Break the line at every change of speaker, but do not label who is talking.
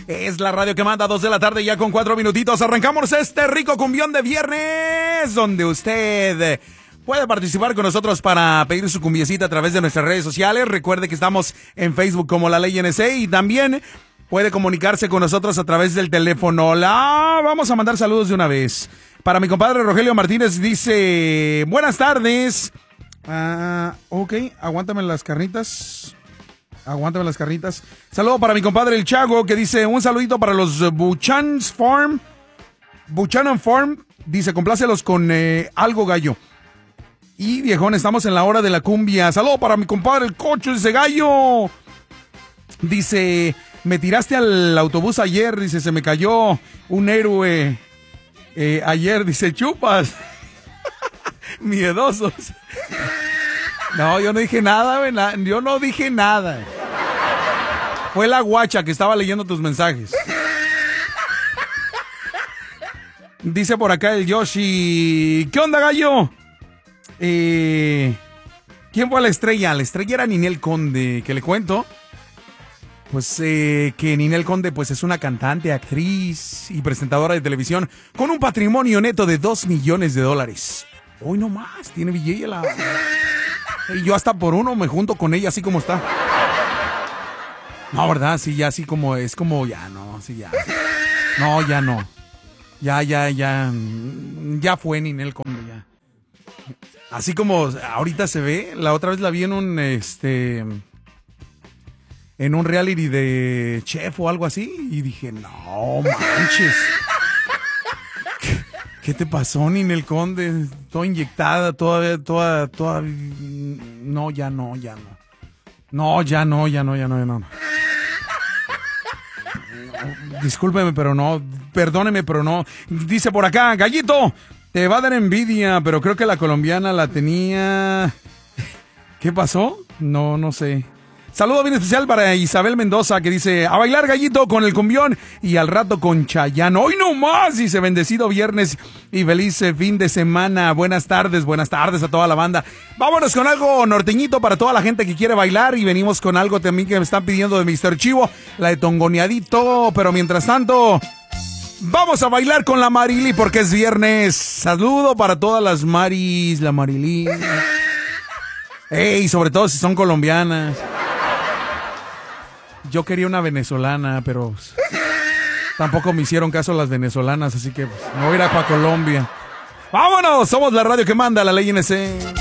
Es la radio que manda, 2 de la tarde ya con 4 minutitos. Arrancamos este rico cumbión de viernes, donde usted puede participar con nosotros para pedir su cumbiecita a través de nuestras redes sociales. Recuerde que estamos en Facebook como La Ley NC y también puede comunicarse con nosotros a través del teléfono. Vamos a mandar saludos de una vez. Para mi compadre Rogelio Martínez dice, buenas tardes. Ok, aguántame las carnitas. Saludo para mi compadre El Chago, que dice, un saludito para los Buchanan Farm. Dice, complácelos con algo gallo. Y viejón, estamos en la hora de la cumbia. Saludo para mi compadre El Cocho, dice gallo. Dice, me tiraste al autobús ayer, dice, se me cayó un héroe ayer, dice, chupas. Miedosos. No, yo no dije nada, yo no dije nada. Fue la guacha que estaba leyendo tus mensajes. Dice por acá el Yoshi, ¿qué onda, gallo? ¿Quién fue a la estrella? La estrella era Ninel Conde, que le cuento. Pues que Ninel Conde pues es una cantante, actriz y presentadora de televisión con un patrimonio neto de $2 millones. Hoy no más, tiene billete la... Y yo hasta por uno me junto con ella así como está. No, ¿verdad? Sí, ya así como es como ya, no, sí, ya. No, ya no. Ya fue Ninel Conde, ya. Así como ahorita se ve, la otra vez la vi en un reality de chef o algo así y dije, no manches. ¿Qué te pasó, Ninel Conde? Toda inyectada, toda. No, ya no. No, ya no. Discúlpeme, pero no. Perdóneme, pero no. Dice por acá, Gallito, te va a dar envidia, pero creo que la colombiana la tenía... ¿Qué pasó? No sé. Saludo bien especial para Isabel Mendoza, que dice, a bailar gallito con el cumbión y al rato con Chayanne. Hoy no más, dice, bendecido viernes y feliz fin de semana. Buenas tardes a toda la banda. Vámonos con algo norteñito para toda la gente que quiere bailar y venimos con algo también que me están pidiendo de Mr. Chivo, la de Tongoneadito. Pero mientras tanto, vamos a bailar con la Marily porque es viernes. Saludo para todas las Maris, la Marily. Ey, sobre todo si son colombianas. Yo quería una venezolana, pero tampoco me hicieron caso las venezolanas, así que me voy a ir a Colombia. ¡Vámonos! Somos la radio que manda, La Ley NC.